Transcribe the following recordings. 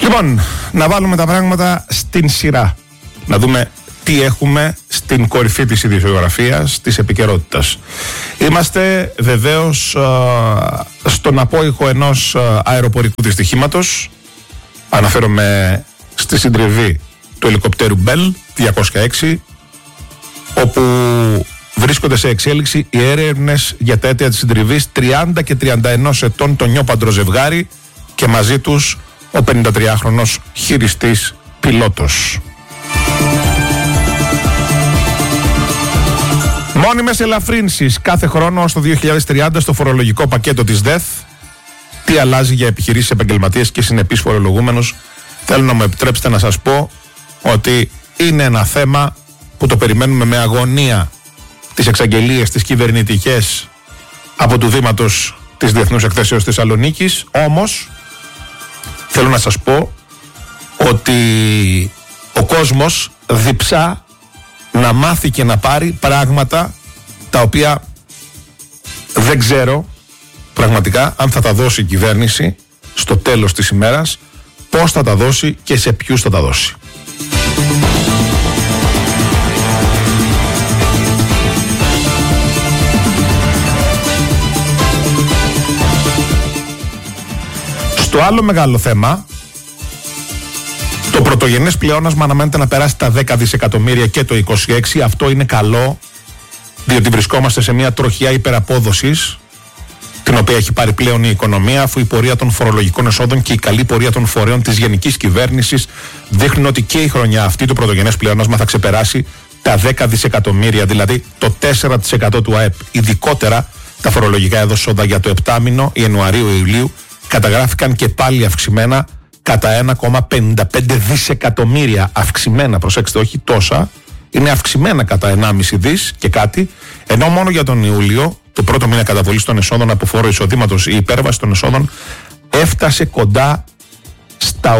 Λοιπόν, να βάλουμε τα πράγματα στην σειρά. Να δούμε τι έχουμε στην κορυφή της ειδησιογραφίας, της επικαιρότητας. Είμαστε βεβαίως στον απόϊχο ενός αεροπορικού δυστυχήματος. Αναφέρομαι στη συντριβή του ελικοπτέρου Bell 206, όπου βρίσκονται σε εξέλιξη οι έρευνες για τα αίτια της συντριβής. 30 και 31 ετών το νιόπαντρο ζευγάρι και μαζί τους ο 53χρονος χειριστής πιλότος. Μόνιμες ελαφρύνσεις κάθε χρόνο ως το 2030 στο φορολογικό πακέτο της ΔΕΘ. Τι αλλάζει για επιχειρήσεις, επαγγελματίες και συνεπείς φορολογούμενους? Θέλω να μου επιτρέψετε να σας πω ότι είναι ένα θέμα που το περιμένουμε με αγωνία, τις εξαγγελίες, τις κυβερνητικές από του βήματος της Διεθνούς Εκθέσεως Θεσσαλονίκης. Όμως θέλω να σας πω ότι ο κόσμος διψά να μάθει και να πάρει πράγματα τα οποία δεν ξέρω πραγματικά αν θα τα δώσει η κυβέρνηση στο τέλος της ημέρας, πώς θα τα δώσει και σε ποιους θα τα δώσει. Στο άλλο μεγάλο θέμα, το πρωτογενές πλεόνασμα αναμένεται να περάσει τα 10 δισεκατομμύρια και το 26. Αυτό είναι καλό, διότι βρισκόμαστε σε μια τροχιά υπεραπόδοσης, την οποία έχει πάρει πλέον η οικονομία, αφού η πορεία των φορολογικών εσόδων και η καλή πορεία των φορέων της γενικής κυβέρνησης δείχνουν ότι και η χρονιά αυτή το πρωτογενές πλεόνασμα θα ξεπεράσει τα 10 δισεκατομμύρια, δηλαδή το 4% του ΑΕΠ. Ειδικότερα τα φορολογικά έσοδα για το 7μηνο Ιανουαρίου-Ιουλίου καταγράφηκαν και πάλι αυξημένα κατά 1,55 δισεκατομμύρια. Αυξημένα, προσέξτε, όχι τόσα, είναι αυξημένα κατά 1,5 δις και κάτι, ενώ μόνο για τον Ιούλιο, το πρώτο μήνα καταβολής των εσόδων από φόρο εισοδήματος, η υπέρβαση των εσόδων έφτασε κοντά στα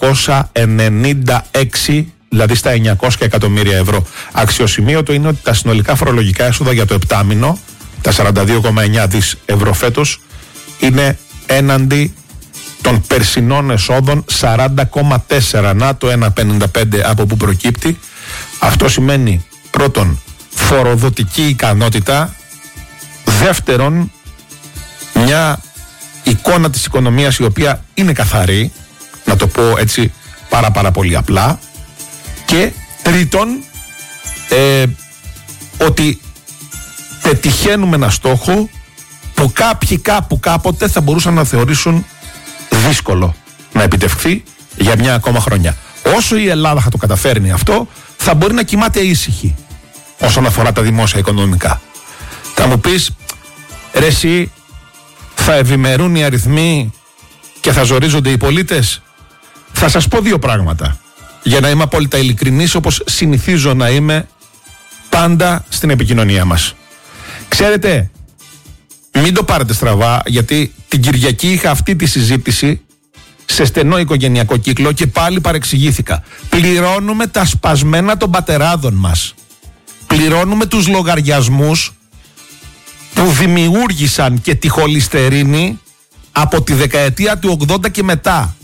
896, δηλαδή στα 900 εκατομμύρια ευρώ. Αξιοσημείωτο είναι ότι τα συνολικά φορολογικά έσοδα για το 7μηνο, τα 42,9 δις ευρώ φέτος, είναι έναντι των περσινών εσόδων 40,4. Να το 1,55 από που προκύπτει. Αυτό σημαίνει πρώτον φοροδοτική ικανότητα, δεύτερον μια εικόνα της οικονομίας η οποία είναι καθαρή, να το πω έτσι πάρα πολύ απλά, και τρίτον ότι πετυχαίνουμε ένα στόχο που κάποιοι κάπου κάποτε θα μπορούσαν να θεωρήσουν δύσκολο να επιτευχθεί για μια ακόμα χρονιά. Όσο η Ελλάδα θα το καταφέρνει αυτό, θα μπορεί να κοιμάται ήσυχη όσον αφορά τα δημόσια οικονομικά. Θα μου πεις, ρε εσύ, θα ευημερούν οι αριθμοί και θα ζορίζονται οι πολίτες? Θα σας πω δύο πράγματα, για να είμαι απόλυτα ειλικρινής, όπως συνηθίζω να είμαι πάντα στην επικοινωνία μας. Ξέρετε, μην το πάρετε στραβά, γιατί την Κυριακή είχα αυτή τη συζήτηση σε στενό οικογενειακό κύκλο και πάλι παρεξηγήθηκα. Πληρώνουμε τα σπασμένα των πατεράδων μας. Πληρώνουμε τους λογαριασμούς που δημιούργησαν και τη χολυστερίνη από τη δεκαετία του 80 και μετά.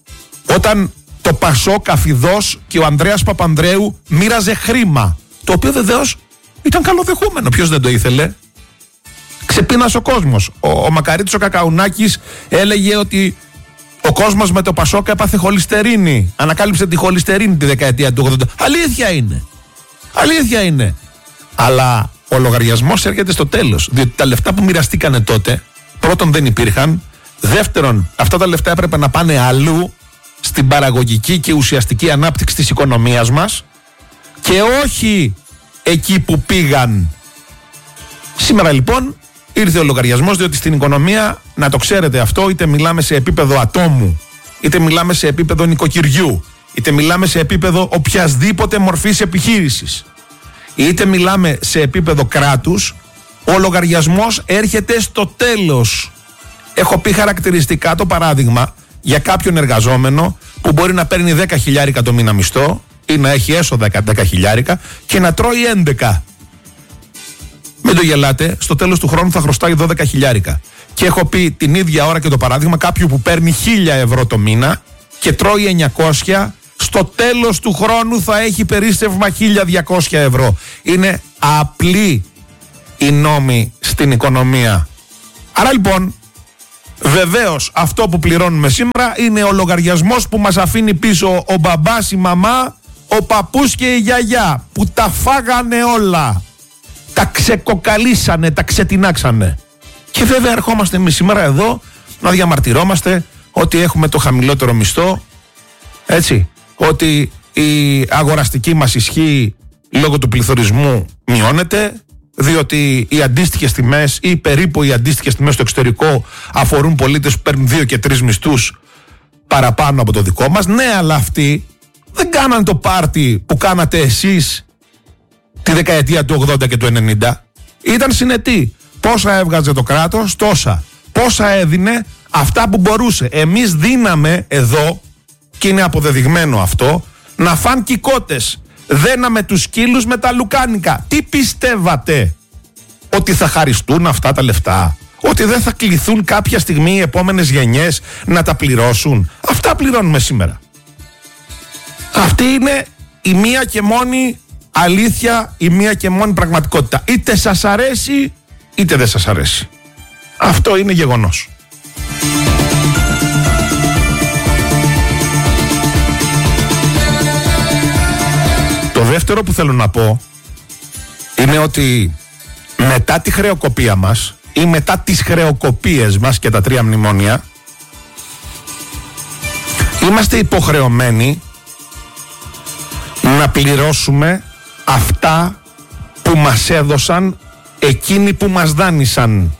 Όταν το Πασόκ Αφιδός και ο Ανδρέας Παπανδρέου μοίραζε χρήμα, το οποίο βεβαίως ήταν καλοδεχούμενο. Ποιος δεν το ήθελε? Ξεπίνασε ο κόσμος. Ο Μακαρίτης ο Κακαουνάκης έλεγε ότι ο κόσμος με το Πασόκ έπαθε χολυστερίνη. Ανακάλυψε τη χολυστερίνη τη δεκαετία του 80. Αλήθεια είναι. Αλήθεια είναι. Αλλά ο λογαριασμός έρχεται στο τέλος. Διότι τα λεφτά που μοιραστήκανε τότε, πρώτον δεν υπήρχαν. Δεύτερον, αυτά τα λεφτά έπρεπε να πάνε αλλού, στην παραγωγική και ουσιαστική ανάπτυξη της οικονομίας μας, και όχι εκεί που πήγαν. Σήμερα λοιπόν ήρθε ο λογαριασμός, διότι στην οικονομία, να το ξέρετε αυτό, είτε μιλάμε σε επίπεδο ατόμου, είτε μιλάμε σε επίπεδο νοικοκυριού, είτε μιλάμε σε επίπεδο οποιασδήποτε μορφής επιχείρησης, είτε μιλάμε σε επίπεδο κράτους, ο λογαριασμός έρχεται στο τέλος. Έχω πει χαρακτηριστικά το παράδειγμα για κάποιον εργαζόμενο που μπορεί να παίρνει 10 χιλιάρικα το μήνα μισθό ή να έχει έσοδα 10 χιλιάρικα και να τρώει 11. Μην το γελάτε, στο τέλος του χρόνου θα χρωστάει 12 χιλιάρικα. Και έχω πει την ίδια ώρα και το παράδειγμα κάποιου που παίρνει 1.000 ευρώ το μήνα και τρώει 900, στο τέλος του χρόνου θα έχει περίστευμα 1.200 ευρώ. Είναι απλή η νόμη στην οικονομία. Άρα λοιπόν, βεβαίως αυτό που πληρώνουμε σήμερα είναι ο λογαριασμός που μας αφήνει πίσω ο μπαμπάς, η μαμά, ο παππούς και η γιαγιά, που τα φάγανε όλα, τα ξεκοκαλίσανε, τα ξετινάξανε. Και βέβαια ερχόμαστε εμείς σήμερα εδώ να διαμαρτυρόμαστε ότι έχουμε το χαμηλότερο μισθό, έτσι, ότι η αγοραστική μας ισχύ λόγω του πληθωρισμού μειώνεται, διότι οι αντίστοιχες τιμές ή περίπου οι αντίστοιχες τιμές στο εξωτερικό αφορούν πολίτες που παίρνουν 2 και 3 μισθούς παραπάνω από το δικό μας. Ναι, αλλά αυτοί δεν κάναν το πάρτι που κάνατε εσείς τη δεκαετία του 80 και του 90. Ήταν συνετοί. Πόσα έβγαζε το κράτος, τόσα. Πόσα έδινε, αυτά που μπορούσε. Εμείς δίναμε εδώ, και είναι αποδεδειγμένο αυτό, να φαν κικότες. Δέναμε τους σκύλους με τα λουκάνικα. Τι πιστεύατε? Ότι θα χαριστούν αυτά τα λεφτά? Ότι δεν θα κληθούν κάποια στιγμή οι επόμενες γενιές να τα πληρώσουν? Αυτά πληρώνουμε σήμερα. Αυτή είναι η μία και μόνη αλήθεια, η μία και μόνη πραγματικότητα. Είτε σας αρέσει είτε δεν σας αρέσει. Αυτό είναι γεγονός. Το δεύτερο που θέλω να πω είναι ότι μετά τη χρεοκοπία μας ή μετά τις χρεοκοπίες μας και τα 3 μνημόνια, είμαστε υποχρεωμένοι να πληρώσουμε αυτά που μας έδωσαν εκείνοι που μας δάνεισαν.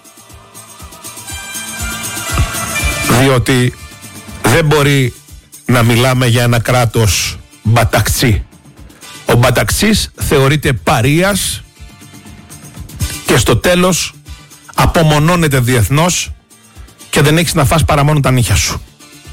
Διότι δεν μπορεί να μιλάμε για ένα κράτος μπαταξί. Ο μπαταξής θεωρείται παρείας και στο τέλος απομονώνεται διεθνώς και δεν έχεις να φας παρά μόνο τα νύχια σου.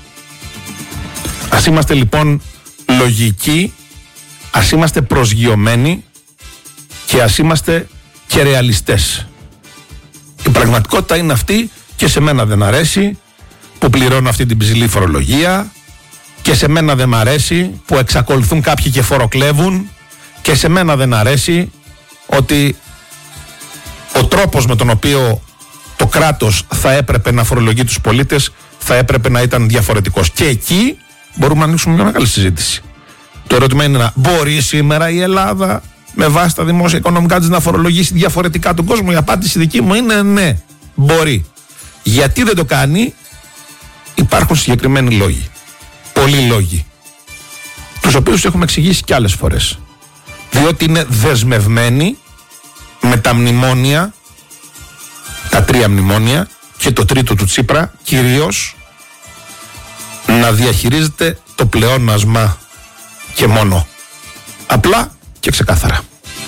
Ας είμαστε λοιπόν λογικοί, ας είμαστε προσγειωμένοι και ας είμαστε και ρεαλιστές. Η πραγματικότητα είναι αυτή και σε μένα δεν αρέσει που πληρώνω αυτή την ψηλή φορολογία, και σε μένα δεν μ' αρέσει που εξακολουθούν κάποιοι και φοροκλέβουν, και σε μένα δεν αρέσει ότι ο τρόπος με τον οποίο το κράτος θα έπρεπε να φορολογεί τους πολίτες θα έπρεπε να ήταν διαφορετικός. Και εκεί μπορούμε να ανοίξουμε μια μεγάλη συζήτηση. Το ερώτημα είναι να μπορεί σήμερα η Ελλάδα με βάση τα δημόσια οικονομικά της να φορολογήσει διαφορετικά τον κόσμο? Η απάντηση δική μου είναι ναι, μπορεί. Γιατί δεν το κάνει? Υπάρχουν συγκεκριμένοι λόγοι. Πολλοί λόγοι. Τους οποίους έχουμε εξηγήσει και άλλες φορές. Διότι είναι δεσμευμένοι με τα μνημόνια, τα 3 μνημόνια και το τρίτο του Τσίπρα, κυρίως να διαχειρίζεται το πλεόνασμα και μόνο. Απλά και ξεκάθαρα.